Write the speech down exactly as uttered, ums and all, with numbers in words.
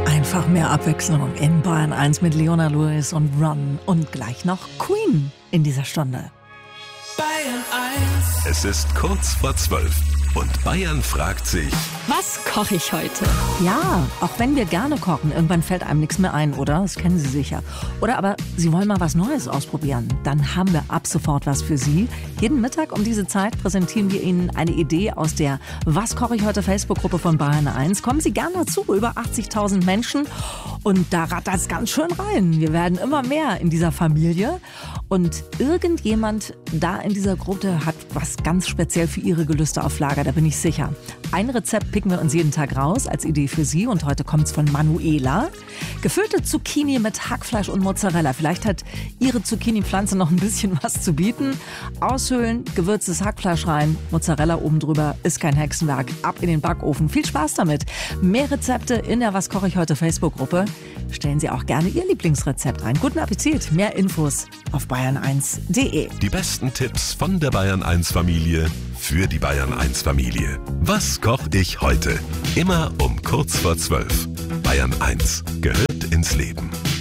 Einfach mehr Abwechslung in Bayern eins mit Leona Lewis und Run und gleich noch Queen in dieser Stunde. Bayern eins. Es ist kurz vor zwölf und Bayern fragt sich: Was koche ich heute? Ja, auch wenn wir gerne kochen, irgendwann fällt einem nichts mehr ein, oder? Das kennen Sie sicher. Oder aber Sie wollen mal was Neues ausprobieren. Dann haben wir ab sofort was für Sie. Jeden Mittag um diese Zeit präsentieren wir Ihnen eine Idee aus der Was koche ich heute Facebook-Gruppe von Bayern eins. Kommen Sie gerne dazu, über achtzigtausend Menschen. Und da rattert es ganz schön rein. Wir werden immer mehr in dieser Familie. Und irgendjemand da in dieser Gruppe hat was ganz speziell für Ihre Gelüste auf Lager, da bin ich sicher. Ein Rezept picken wir uns jeden Tag raus als Idee für Sie und heute kommt es von Manuela. Gefüllte Zucchini mit Hackfleisch und Mozzarella. Vielleicht hat Ihre Zucchini-Pflanze noch ein bisschen was zu bieten. Aushöhlen, gewürztes Hackfleisch rein, Mozzarella oben drüber, ist kein Hexenwerk. Ab in den Backofen. Viel Spaß damit. Mehr Rezepte in der Was koche ich heute Facebook-Gruppe. Stellen Sie auch gerne Ihr Lieblingsrezept ein. Guten Appetit. Mehr Infos auf bayern eins punkt de. Die besten Tipps von der Bayern eins Familie für die Bayern eins Familie. Was koche ich heute? Immer um kurz vor zwölf. Bayern eins gehört ins Leben.